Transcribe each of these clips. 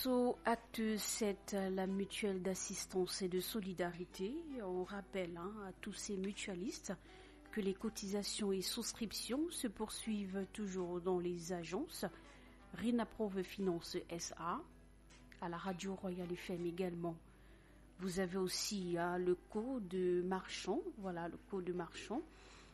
Acte 7, la mutuelle d'assistance et de solidarité. On rappelle à tous ces mutualistes que les cotisations et souscriptions se poursuivent toujours dans les agences Rinaprove Finance SA, à la radio Royal FM également. Vous avez aussi le code marchand, voilà le code marchand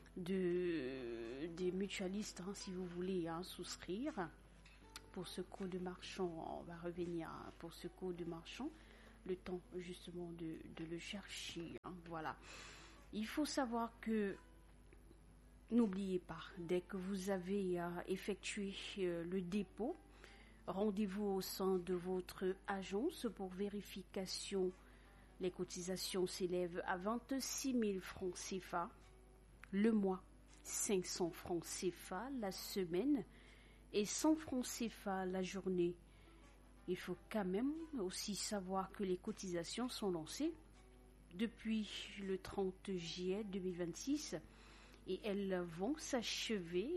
des mutualistes si vous voulez souscrire. Pour ce code marchand, on va revenir pour ce code marchand, le temps justement de le chercher. Voilà. Il faut savoir que, n'oubliez pas, dès que vous avez effectué le dépôt, rendez-vous au sein de votre agence pour vérification. Les cotisations s'élèvent à 26 000 francs CFA le mois, 500 francs CFA la semaine, et 100 francs CFA la journée. Il faut quand même aussi savoir que les cotisations sont lancées depuis le 30 juillet 2026 et elles vont s'achever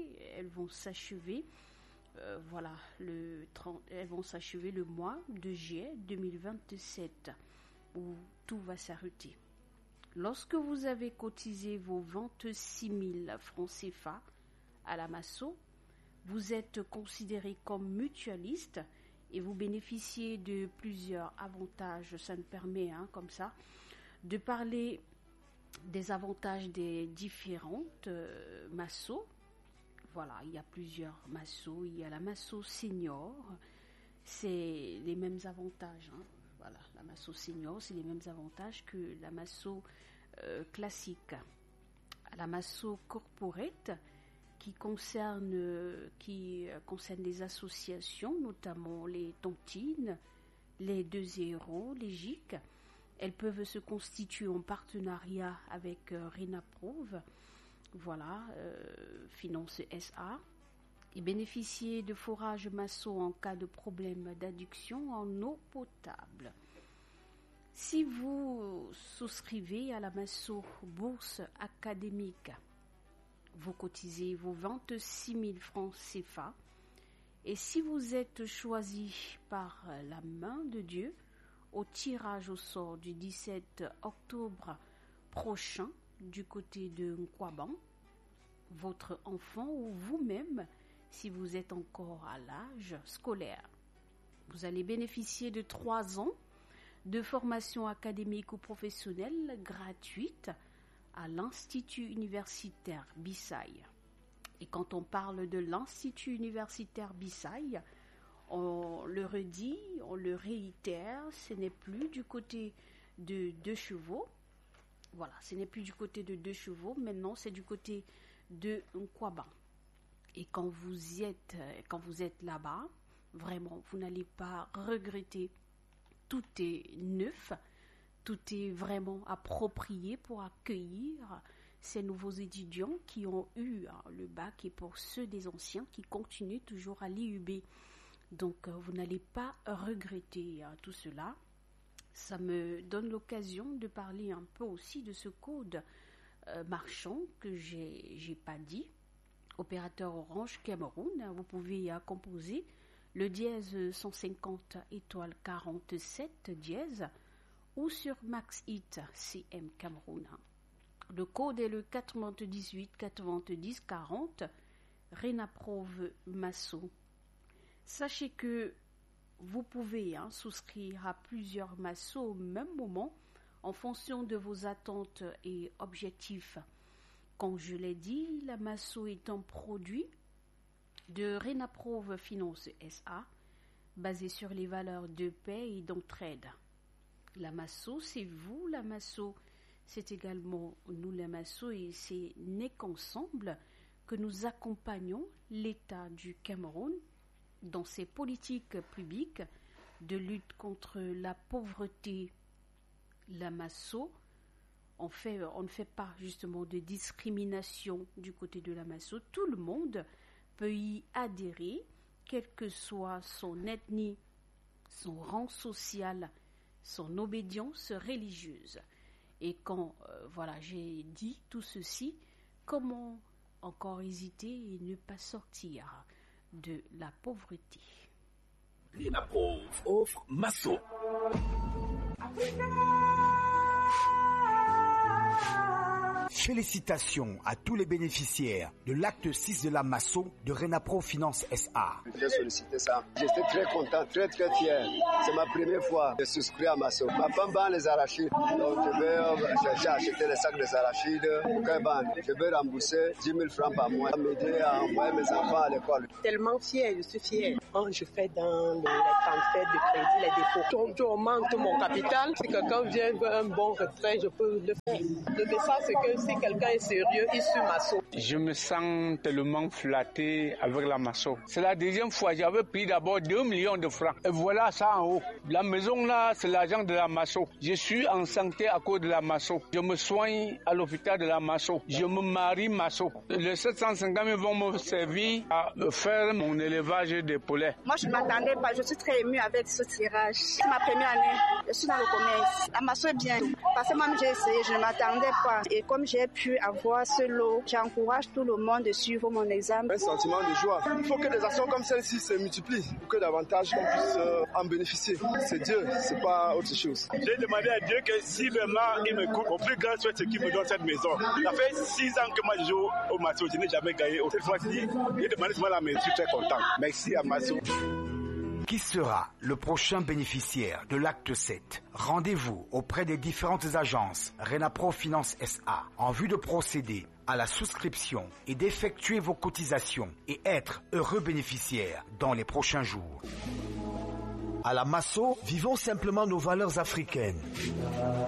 le mois de juillet 2027 où tout va s'arrêter. Lorsque vous avez cotisé vos 26 000 francs CFA à la Masso, vous êtes considéré comme mutualiste et vous bénéficiez de plusieurs avantages. Ça nous permet, comme ça, de parler des avantages des différentes Masso. Voilà, il y a plusieurs Masso. Il y a la Masso Senior, c'est les mêmes avantages. Voilà, la Masso Senior, c'est les mêmes avantages que la Masso classique. La Masso Corporate, qui concerne les associations, notamment les tontines, les 2-0, les GIC. Elles peuvent se constituer en partenariat avec Rinaprove, voilà, Finance SA, et bénéficier de forage Masso en cas de problème d'adduction en eau potable. Si vous souscrivez à la Masso Bourse Académique, vous cotisez vos 26 000 francs CFA et si vous êtes choisi par la main de Dieu au tirage au sort du 17 octobre prochain du côté de Nkwaban, votre enfant ou vous-même, si vous êtes encore à l'âge scolaire, vous allez bénéficier de 3 ans de formation académique ou professionnelle gratuite à l'Institut universitaire Bissaï. Et quand on parle de l'Institut universitaire Bissaï, on le redit, on le réitère, ce n'est plus du côté de 2 chevaux. Voilà, ce n'est plus du côté de 2 chevaux, maintenant c'est du côté de Nkwaban. Et quand vous êtes là-bas, vraiment, vous n'allez pas regretter. Tout est neuf. Tout est vraiment approprié pour accueillir ces nouveaux étudiants qui ont eu le bac et pour ceux des anciens qui continuent toujours à l'IUB. Donc, vous n'allez pas regretter tout cela. Ça me donne l'occasion de parler un peu aussi de ce code marchand que j'ai pas dit. Opérateur Orange Cameroun, vous pouvez composer le dièse 150 étoile 47 dièse ou sur MaxHit CM Cameroun. Le code est le 98 90 40 Rinaprove Masso. Sachez que vous pouvez souscrire à plusieurs Masso au même moment en fonction de vos attentes et objectifs. Comme je l'ai dit, la Masso est un produit de Rinaprove Finance SA basé sur les valeurs de paix et d'entraide. La Masso, c'est vous, la Masso, c'est également nous, la Masso, et c'est né qu'ensemble que nous accompagnons l'État du Cameroun dans ses politiques publiques de lutte contre la pauvreté. La Masso, on ne fait pas justement de discrimination du côté de la Masso. Tout le monde peut y adhérer, quelle que soit son ethnie, son rang social, son obédience religieuse. Et quand j'ai dit tout ceci, comment encore hésiter et ne pas sortir de la pauvreté? Renapro offre Masso. Félicitations à tous les bénéficiaires de l'acte 6 de la Masso de Renapro Finance SA. J'ai sollicité ça. J'étais très content, très fier. C'est ma première fois de souscrire à Masso. Ma femme vend les arachides. Donc je vais chercher à acheter les sacs des arachides. Je vais rembourser 10 000 francs par mois. M'aider à envoyer mes enfants à l'école. Tellement fier, je suis fier. Quand je fais dans les transferts de crédit, les dépôts, je augmente mon capital. Si quelqu'un vient veut un bon retrait, je peux le faire. Le message, c'est que si quelqu'un est sérieux, il suit Masso. Je me sens tellement flatté avec la Masso. C'est la deuxième fois. J'avais pris d'abord 2 millions de francs. Et voilà ça en haut. La maison là, c'est l'argent de la Masso. Je suis en santé à cause de la Masso. Je me soigne à l'hôpital de la Masso. Je me marie Masso. Les 750 000 vont me servir à faire mon élevage de poulets. Moi, je ne m'attendais pas. Je suis très émue avec ce tirage. C'est ma première année. Je suis dans le commerce. La Masso est bien. Parce que moi, j'ai essayé. Je ne m'attendais pas. Et comme j'ai pu avoir ce lot, j'encourage tout le monde de suivre mon examen. Un sentiment de joie. Il faut que des actions comme celle-ci se multiplient pour que davantage on puisse en bénéficier. C'est Dieu, c'est pas autre chose. J'ai demandé à Dieu que si vraiment il me coupe, au plus grand souhait, c'est qu'il me donne cette maison. Ça fait 6 ans que moi je joue au Masso, je n'ai jamais gagné. Cette fois-ci, j'ai demandé seulement la maison, je suis très content. Merci à Masso. Qui sera le prochain bénéficiaire de l'acte 7? Rendez-vous auprès des différentes agences Renapro Finance SA en vue de procéder à la souscription et d'effectuer vos cotisations et être heureux bénéficiaire dans les prochains jours. À la Masso, vivons simplement nos valeurs africaines.